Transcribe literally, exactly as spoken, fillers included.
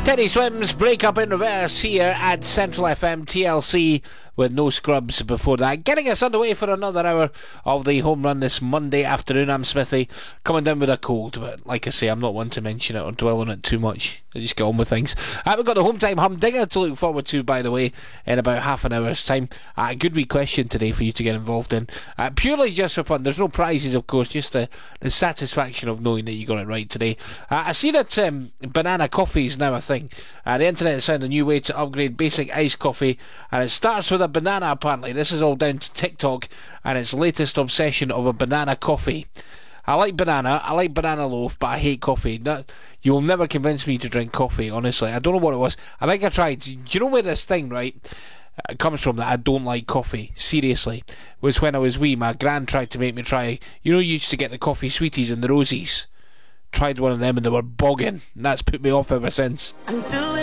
Teddy Swims, Break Up in Reverse here at Central F M, T L C with No Scrubs before that. Getting us underway for another hour of the home run this Monday afternoon. I'm Smithy, coming down with a cold, but like I say, I'm not one to mention it or dwell on it too much. I just get on with things. Uh, we've got the Home Time Humdinger to look forward to, by the way, in about half an hour's time. Uh, a good wee question today for you to get involved in. Uh, purely just for fun. There's no prizes, of course, just the, the satisfaction of knowing that you got it right today. Uh, I see that um, banana coffee is now a thing. Uh, the internet has found a new way to upgrade basic iced coffee, and it starts with a banana, apparently. This is all down to TikTok and its latest obsession of a banana coffee. I like banana, I like banana loaf, but I hate coffee. No, you will never convince me to drink coffee, honestly. I don't know what it was. I think I tried. Do you know where this thing, right, it comes from, that I don't like coffee, seriously, was when I was wee. My gran tried to make me try, you know, you used to get the coffee sweeties and the rosies. Tried one of them and they were bogging, and that's put me off ever since.